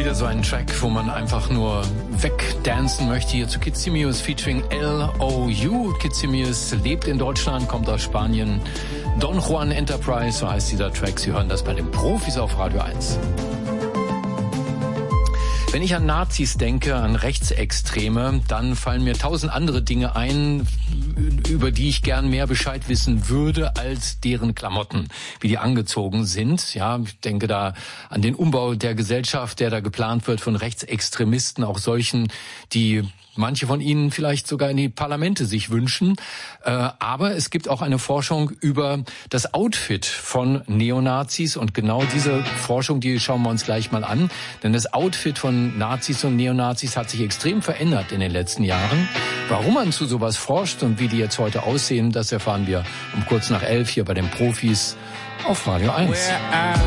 Wieder so ein Track, wo man einfach nur wegdancen möchte. Hier zu Kitsimius featuring LOU. Kitsimius lebt in Deutschland, kommt aus Spanien. Don Juan Enterprise, so heißt dieser Track. Sie hören das bei den Profis auf Radio 1. Wenn ich an Nazis denke, an Rechtsextreme, dann fallen mir 1000 andere Dinge ein, über die ich gern mehr Bescheid wissen würde, als deren Klamotten, wie die angezogen sind. Ja, ich denke da an den Umbau der Gesellschaft, der da geplant wird von Rechtsextremisten, auch solchen, die manche von ihnen vielleicht sogar in die Parlamente sich wünschen. Aber es gibt auch eine Forschung über das Outfit von Neonazis. Und genau diese Forschung, die schauen wir uns gleich mal an. Denn das Outfit von Nazis und Neonazis hat sich extrem verändert in den letzten Jahren. Warum man zu sowas forscht und wie die jetzt heute aussehen, das erfahren wir um kurz nach 11 hier bei den Profis auf Radio 1.